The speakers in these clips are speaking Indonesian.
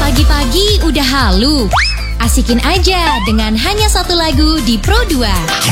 Pagi-pagi udah halu. Asikin aja dengan hanya satu lagu di Pro 2.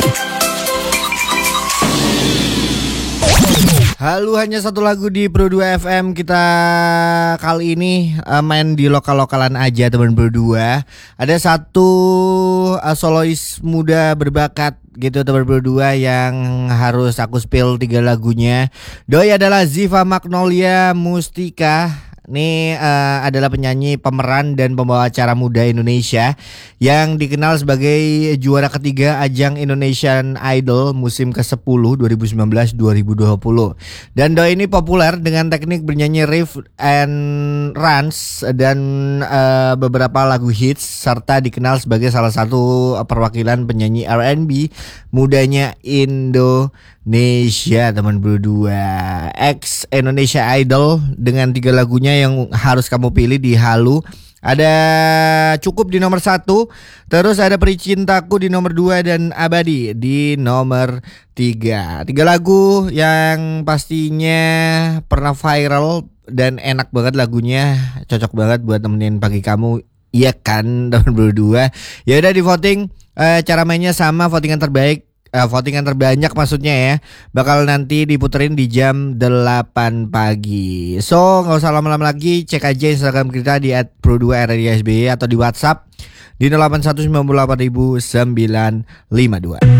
Halo, hanya satu lagu di Pro 2 FM. Kita kali ini main di lokal-lokalan aja teman Pro 2. Ada satu solois muda berbakat gitu teman Pro 2 yang harus aku spill 3 lagunya. Doi adalah Ziva Magnolia Mustika. Ini adalah penyanyi, pemeran, dan pembawa acara muda Indonesia yang dikenal sebagai juara ketiga ajang Indonesian Idol musim ke-10 2019-2020. Dan Doi ini populer dengan teknik bernyanyi riff and runs dan beberapa lagu hits, serta dikenal sebagai salah satu perwakilan penyanyi R&B mudanya Indonesia teman berdua. Ex Indonesia Idol dengan 3 lagunya yang harus kamu pilih di Halu. Ada Cukup di nomor 1, terus ada Peri Cintaku di nomor 2, dan Abadi di nomor 3. 3 lagu yang pastinya pernah viral dan enak banget lagunya, cocok banget buat nemenin pagi kamu. Iya kan teman berdua. Ya udah, di voting, cara mainnya sama, votingan terbaik, votingan terbanyak maksudnya ya, bakal nanti diputerin di jam 8 pagi. So gak usah lama-lama lagi, cek aja Instagram kita di @pro2radiasby atau di WhatsApp di 08198952.